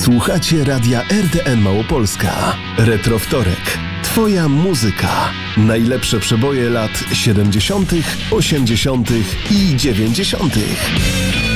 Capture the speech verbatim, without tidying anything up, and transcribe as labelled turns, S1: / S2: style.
S1: Słuchacie radia R D N Małopolska. Retro Wtorek. Twoja muzyka. Najlepsze przeboje lat siedemdziesiątych, osiemdziesiątych i dziewięćdziesiątych.